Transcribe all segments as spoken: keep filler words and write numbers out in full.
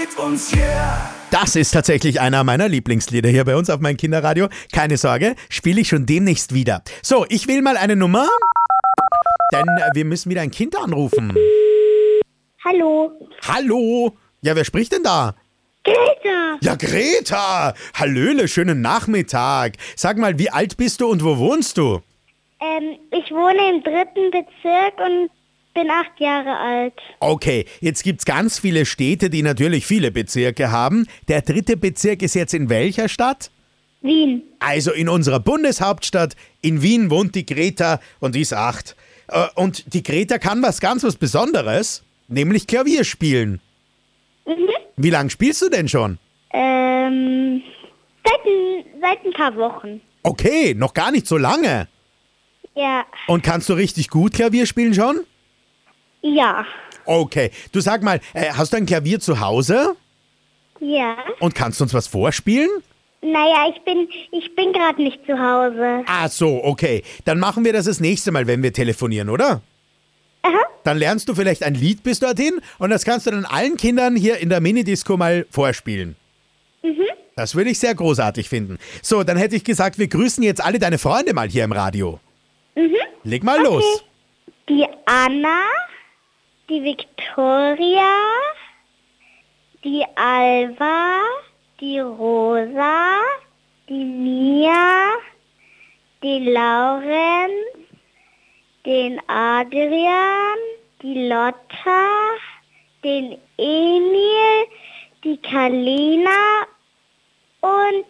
mit uns, yeah. Das ist tatsächlich einer meiner Lieblingslieder hier bei uns auf meinem Kinderradio. Keine Sorge, spiele ich schon demnächst wieder. So, ich wähle mal eine Nummer, denn wir müssen wieder ein Kind anrufen. Hallo. Hallo? Ja, wer spricht denn da? Greta. Ja, Greta. Hallöle, schönen Nachmittag. Sag mal, wie alt bist du und wo wohnst du? Ähm, ich wohne im dritten Bezirk und bin acht Jahre alt. Okay, jetzt gibt's ganz viele Städte, die natürlich viele Bezirke haben. Der dritte Bezirk ist jetzt in welcher Stadt? Wien. Also in unserer Bundeshauptstadt. In Wien wohnt die Greta und die ist acht. Äh, Und die Greta kann was ganz was Besonderes, nämlich Klavier spielen. Mhm. Wie lange spielst du denn schon? Ähm, seit, ein- seit ein paar Wochen. Okay, noch gar nicht so lange. Ja. Und kannst du richtig gut Klavier spielen schon? Ja. Okay, du sag mal, äh, hast du ein Klavier zu Hause Ja. und kannst uns was vorspielen? Naja, ich bin, ich bin gerade nicht zu Hause. Ah so, okay. Dann machen wir das das nächste Mal, wenn wir telefonieren, oder? Aha. Dann lernst du vielleicht ein Lied bis dorthin und das kannst du dann allen Kindern hier in der Minidisco mal vorspielen. Mhm. Das würde ich sehr großartig finden. So, dann hätte ich gesagt, wir grüßen jetzt alle deine Freunde mal hier im Radio. Mhm. Leg mal los. Die Anna, die Victoria, die Alva, die Rosa, die Mia, die Lauren, den Adrian, die Lotta, den Emil, die Kalina und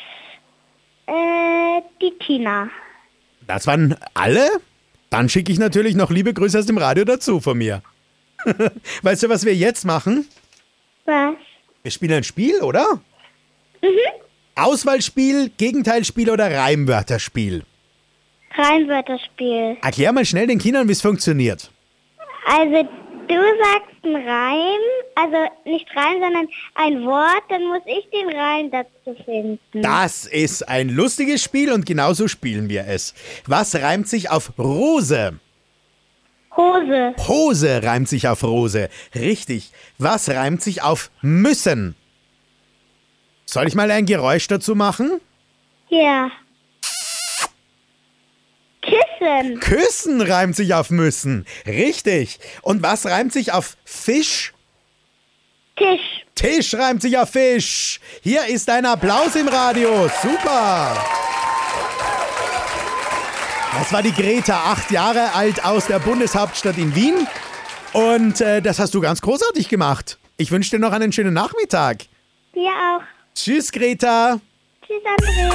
äh, die Tina. Das waren alle? Dann schicke ich natürlich noch liebe Grüße aus dem Radio dazu von mir. Weißt du, was wir jetzt machen? Was? Wir spielen ein Spiel, oder? Mhm. Auswahlspiel, Gegenteilspiel oder Reimwörterspiel? Reimwörterspiel. Erklär mal schnell den Kindern, wie es funktioniert. Also du sagst einen Reim, also nicht Reim, sondern ein Wort, dann muss ich den Reim dazu finden. Das ist ein lustiges Spiel und genauso spielen wir es. Was reimt sich auf Rose? Hose. Hose reimt sich auf Rose. Richtig. Was reimt sich auf müssen? Soll ich mal ein Geräusch dazu machen? Ja. Kissen. Küssen reimt sich auf müssen. Richtig. Und was reimt sich auf Fisch? Tisch. Tisch reimt sich auf Fisch. Hier ist ein Applaus im Radio. Super. Das war die Greta, acht Jahre alt aus der Bundeshauptstadt in Wien. Und äh, das hast du ganz großartig gemacht. Ich wünsche dir noch einen schönen Nachmittag. Dir auch. Tschüss, Greta. Tschüss, André.